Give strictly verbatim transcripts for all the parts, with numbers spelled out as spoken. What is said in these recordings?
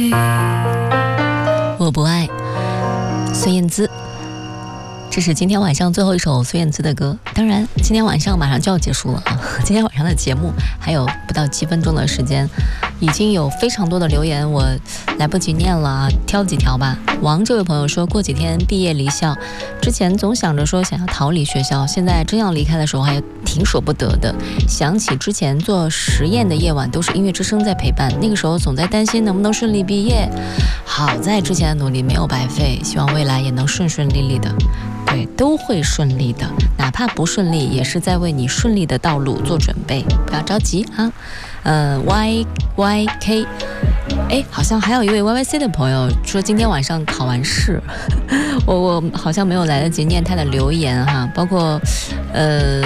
我不爱孙燕姿，这是今天晚上最后一首孙燕姿的歌。当然今天晚上马上就要结束了啊，今天晚上的节目还有不到七分钟的时间，已经有非常多的留言我来不及念了啊，挑几条吧。王这位朋友说，过几天毕业离校，之前总想着说想要逃离学校，现在真要离开的时候还挺舍不得的。想起之前做实验的夜晚都是音乐之声在陪伴，那个时候总在担心能不能顺利毕业，好在之前的努力没有白费，希望未来也能顺顺利利的。对，都会顺利的，哪怕不顺利也是在为你顺利的道路做准备，不要着急啊。呃 Y Y K， 哎，好像还有一位 Y Y C 的朋友说今天晚上考完试，我我好像没有来得及念他的留言哈，包括呃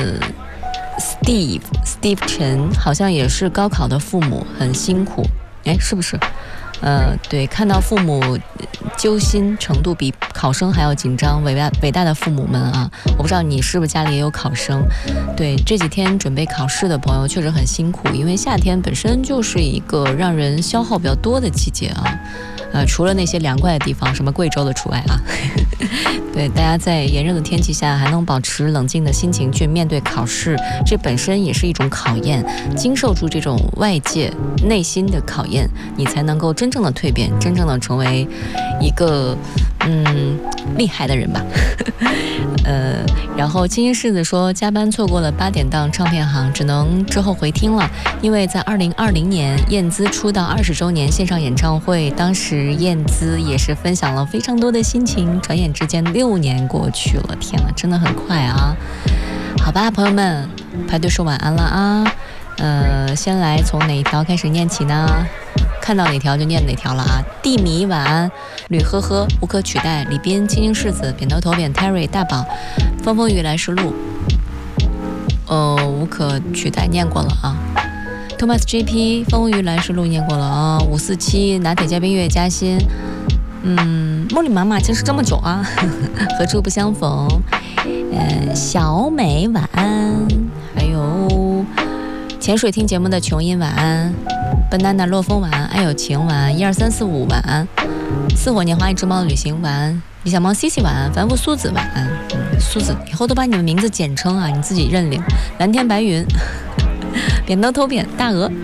Steve Steve 陈好像也是高考的父母，很辛苦，哎，是不是？呃，对，看到父母揪心程度比考生还要紧张，伟大伟大的父母们啊！我不知道你是不是家里也有考生？对，这几天准备考试的朋友确实很辛苦，因为夏天本身就是一个让人消耗比较多的季节啊。呃，除了那些凉快的地方，什么贵州的除外啊。对，大家在炎热的天气下还能保持冷静的心情去面对考试，这本身也是一种考验。经受住这种外界内心的考验，你才能够真正的蜕变，真正的成为一个嗯厉害的人吧。呃，然后清新柿子说，加班错过了八点档唱片行，只能之后回听了，因为在二零二零年燕姿出道二十周年线上演唱会，当时燕姿也是分享了非常多的心情，转眼之间六年过去了，天哪，真的很快啊！好吧，朋友们，排队说晚安了啊。呃，先来从哪一条开始念起呢？看到哪条就念哪条了啊！地米晚安，吕呵呵，无可取代，李斌，清新柿子，扁头头扁 Terry 大宝，风风雨来时路，呃，无可取代念过了啊。Thomas J P 风雨来时路念过了啊。五四七拿铁嘉宾月加薪，嗯，茉莉妈妈竟是这么久啊，何处不相逢？呃，小美晚安，还有潜水听节目的琼音晚安。banana 洛风晚安，爱有情晚安，一二三四五晚安，似火年华一只猫的旅行晚安，李小猫 C C 晚安，凡夫苏子晚安。嗯，苏子以后都把你们名字简称啊，你自己认领。蓝天白云，扁头头扁大鹅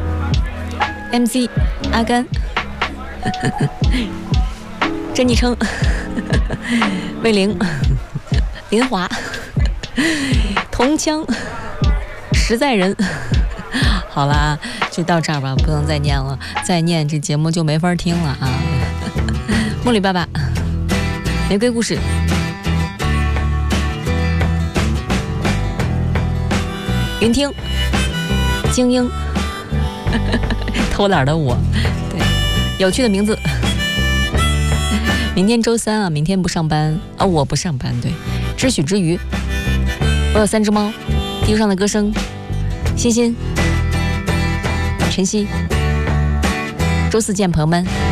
，M C 阿甘，甄昵称魏玲，林华，铜枪，实在人。好啦，就到这儿吧，不能再念了，再念这节目就没法听了啊！茉莉爸爸，玫瑰故事，云听，精英，偷懒的我，对，有趣的名字。明天周三啊，明天不上班啊，我不上班，对。知许之鱼，我有三只猫，地球上的歌声，欣欣。晨曦，周四见，朋友们。